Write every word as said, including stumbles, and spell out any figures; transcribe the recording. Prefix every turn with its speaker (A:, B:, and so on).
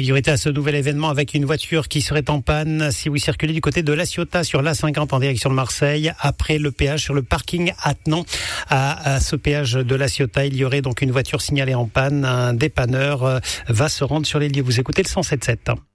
A: priorité à ce nouvel événement avec une voiture qui serait en panne si vous circulez du côté de La Ciotat sur l'A cinquante en direction de Marseille. Après le péage sur le parking attenant à, à ce péage de La Ciotat, il y aurait donc une voiture signalée en panne. Un dépanneur va se rendre sur les lieux. Vous écoutez le cent sept sept.